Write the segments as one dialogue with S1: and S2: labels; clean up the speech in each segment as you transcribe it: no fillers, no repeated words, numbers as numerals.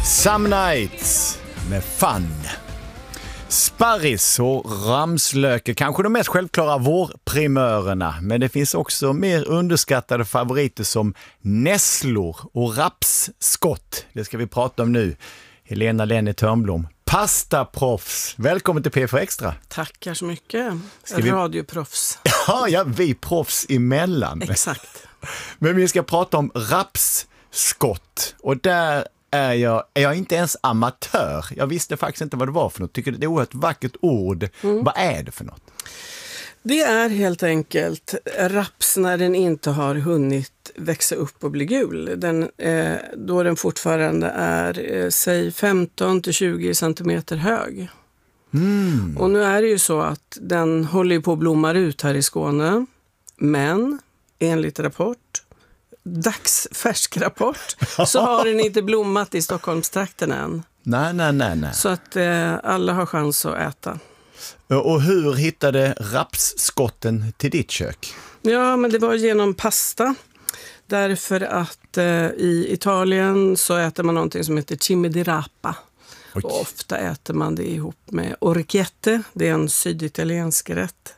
S1: Some Nights med Fun. Sparris och ramslöke, kanske de mest självklara vårprimörerna, men det finns också mer underskattade favoriter som nässlor och rapsskott. Det ska vi prata om nu. Helena Lennie Törnblom, pastaproffs. Välkommen till P4 Extra.
S2: Tackar så mycket. Radioproffs.
S1: Ja, vi proffs emellan.
S2: Exakt.
S1: Men vi ska prata om rapsskott, och där är jag inte ens amatör. Jag visste faktiskt inte vad det var för något. Tycker det är ett oerhört vackert ord. Vad är det för något?
S2: Det är helt enkelt raps när den inte har hunnit växa upp och bli gul. Då den fortfarande är säg 15-20 centimeter hög. Och nu är det ju så att den håller på att blomma ut här i Skåne. Men enligt dagsfärsk rapport, så har den inte blommat i Stockholmstrakten än.
S1: Nej.
S2: Så att alla har chans att äta.
S1: Och hur hittade rapsskotten till ditt kök?
S2: Ja, men det var genom pasta. Därför att i Italien så äter man någonting som heter cime di rapa. Och ofta äter man det ihop med orecchiette. Det är en syditaliensk rätt.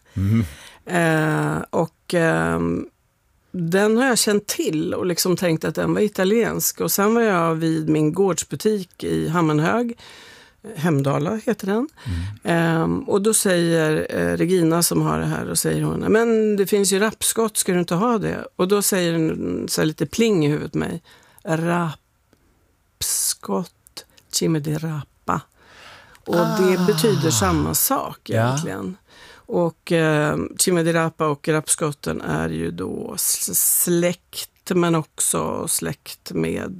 S2: Den har jag känt till och liksom tänkt att den var italiensk. Och sen var jag vid min gårdsbutik i Hammenhög. Hemdala heter den. Och då säger Regina som har det här, och säger hon, men det finns ju rapskott, ska du inte ha det? Och då säger den så här lite pling i huvudet på mig. Rapskott, cime di rapa. Och det betyder samma sak egentligen. Och cime di rapa och rapskotten är ju då släkt, men också släkt med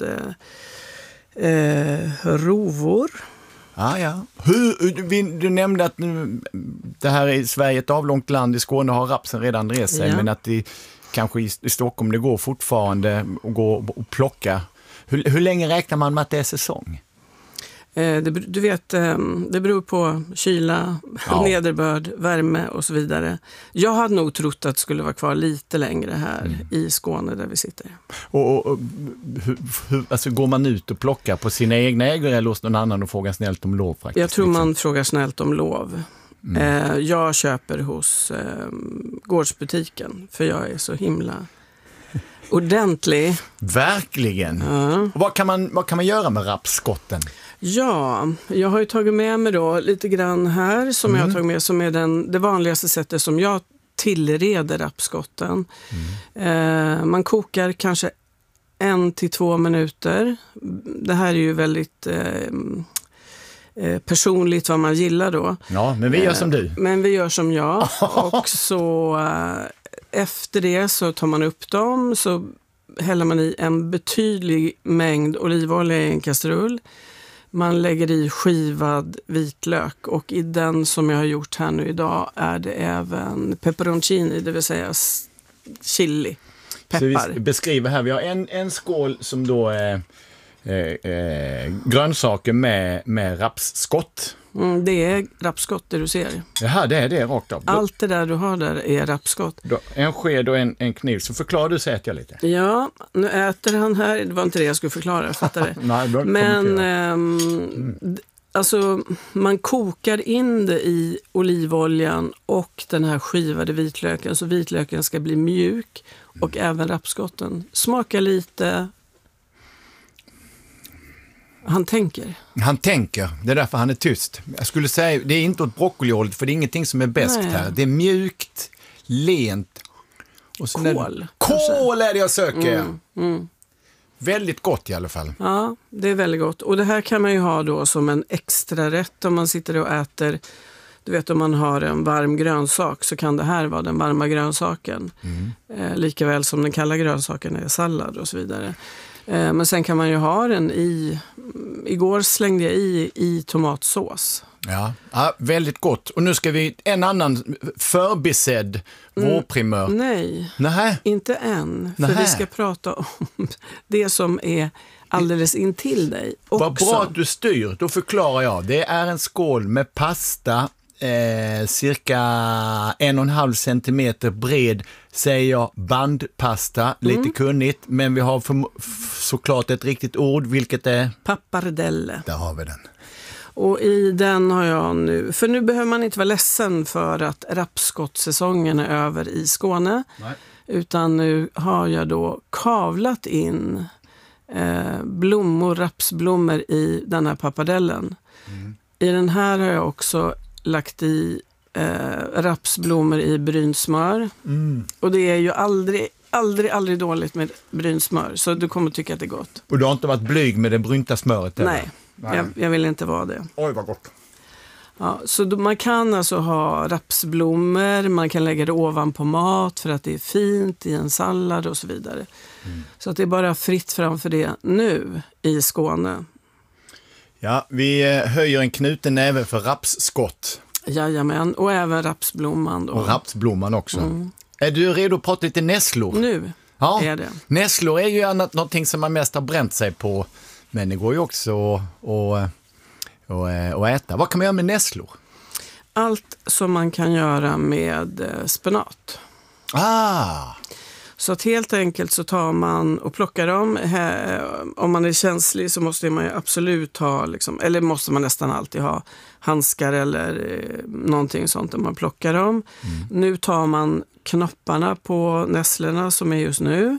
S2: rovor.
S1: Ja. Du nämnde att det här är Sverige, ett avlångt land. I Skåne har rapsen redan rest sig, men att kanske i Stockholm det går fortfarande att gå och plocka. Hur länge räknar man med att det är säsong?
S2: Du vet, det beror på kyla, nederbörd, värme och så vidare. Jag hade nog trott att det skulle vara kvar lite längre här i Skåne där vi sitter. Och
S1: alltså, går man ut och plockar på sina egna ägor eller hos någon annan och frågar snällt om lov? Faktiskt,
S2: jag tror man frågar snällt om lov. Jag köper hos gårdsbutiken, för jag är så himla ordentlig.
S1: Verkligen. Och vad kan man göra med rapsskotten?
S2: Ja, jag har ju tagit med mig då lite grann här som jag har tagit med, som är det vanligaste sättet som jag tillreder rapskotten. Man kokar kanske 1-2 minuter. Det här är ju väldigt personligt vad man gillar då. Ja,
S1: men vi gör som du.
S2: Men vi gör som jag. Och så efter det så tar man upp dem, så häller man i en betydlig mängd olivolja i en kastrull. Man lägger i skivad vitlök, och i den som jag har gjort här nu idag är det även pepperoncini, det vill säga chili, peppar.
S1: Så vi beskriver här, vi har en skål som då är grönsaker med rapsskott.
S2: Det är rapsskott det du ser.
S1: Jaha, det är det rakt av.
S2: Allt det där du har där är rapsskott.
S1: En sked och en kniv. Så förklarar du, så äter jag lite.
S2: Ja, nu äter han här. Det var inte det jag skulle förklara, fattar det.
S1: Nej,
S2: men alltså, man kokar in det i olivoljan och den här skivade vitlöken, så vitlöken ska bli mjuk, och även rapskotten. Smaka lite. Han tänker.
S1: Det är därför han är tyst. Jag skulle säga, det är inte åt broccoli, för det är ingenting som är bäst här. Det är mjukt, lent. Och så kål är det jag söker. Väldigt gott i alla fall.
S2: Ja, det är väldigt gott. Och det här kan man ju ha då som en extra rätt om man sitter och äter. Du vet, om man har en varm grönsak så kan det här vara den varma grönsaken. Likaväl som den kalla grönsaken är sallad och så vidare. Men sen kan man ju ha den igår slängde jag i tomatsås.
S1: Ja, väldigt gott. Och nu ska vi en annan förbisedd vårprimör.
S2: Nej, inte än. För vi ska prata om det som är alldeles intill dig också.
S1: Vad bra att du styr, då förklarar jag. Det är en skål med pasta, cirka 1,5 centimeter bred, säger jag bandpasta, lite kunnigt, men vi har såklart ett riktigt ord, vilket är?
S2: Pappardelle.
S1: Där har vi den.
S2: Och i den har jag nu, för nu behöver man inte vara ledsen för att rapsskottsäsongen är över i Skåne.
S1: Nej.
S2: Utan nu har jag då kavlat in rapsblommor i den här pappardellen. I den här har jag också lagt i rapsblommor i brynsmör. Och det är ju aldrig dåligt med brynsmör, så du kommer tycka att det är gott.
S1: Och du har inte varit blyg med det brynta smöret?
S2: Nej, jag vill inte vara det.
S1: Oj, vad gott.
S2: Ja, så man kan alltså ha rapsblommor, man kan lägga det ovanpå mat för att det är fint i en sallad och så vidare. Så att det är bara fritt framför det nu i Skåne.
S1: Ja, vi höjer en knuten näve för rapsskott.
S2: Jajamän, och även rapsblomman då.
S1: Och rapsblomman också. Är du redo att prata lite nässlor?
S2: Nu är det.
S1: Nässlor är ju någonting som man mest har bränt sig på, men det går ju också att äta. Vad kan man göra med nässlor?
S2: Allt som man kan göra med spenat. Så att helt enkelt så tar man och plockar dem. Om man är känslig så måste man ju absolut ha, eller måste man nästan alltid ha handskar eller någonting sånt när man plockar dem. Nu tar man knopparna på nässlorna som är just nu.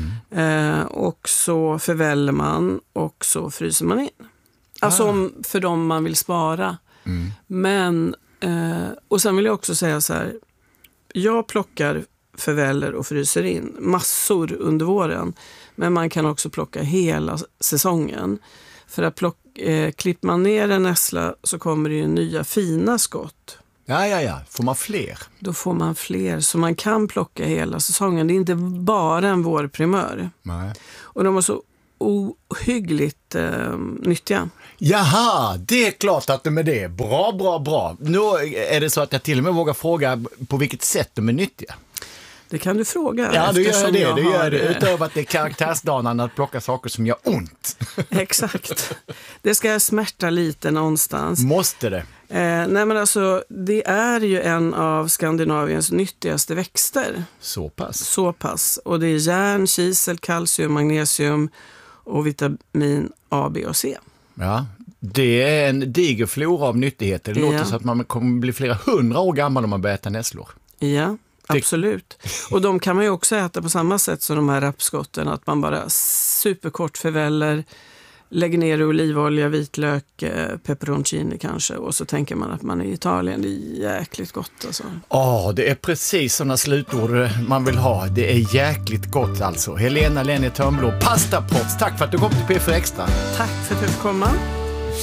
S2: Och så förväller man och så fryser man in. Alltså för dem man vill spara. Men, och sen vill jag också säga så här. Jag plockar förväller och fryser in massor under våren. Men man kan också plocka hela säsongen. För att klipper man ner en nässla så kommer det ju nya fina skott.
S1: Ja. Får man fler? Då
S2: får man fler. Så man kan plocka hela säsongen. Det är inte bara en vårprimör.
S1: Nej.
S2: Och de är så ohyggligt nyttiga.
S1: Jaha, det är klart att de är det. Bra. Nu är det så att jag till och med vågar fråga på vilket sätt de är nyttiga.
S2: Det kan du fråga.
S1: Ja, du gör det. Utöver att det är karaktärsdanande att plocka saker som gör ont.
S2: Exakt. Det ska smärta lite någonstans.
S1: Måste det?
S2: Nej, men alltså, det är ju en av Skandinaviens nyttigaste växter.
S1: Så pass. Och det är järn, kisel, kalcium, magnesium och vitamin A, B och C. Ja, det är en diger flora av nyttigheter. Det låter så att man kommer bli flera 100 år gammal om man börjar äta nässlor.
S2: Ja. Absolut. Och de kan man ju också äta på samma sätt som de här rapskotten. Att man bara superkort förväller, lägger ner olivolja, vitlök, pepperoncini kanske. Och så tänker man att man är i Italien. Det är jäkligt gott alltså.
S1: Det är precis sådana slutord man vill ha. Det är jäkligt gott alltså. Helena Lennie Törnblom, pastaproffs. Tack för att du kom till P4 Extra.
S2: Tack för att du fick komma.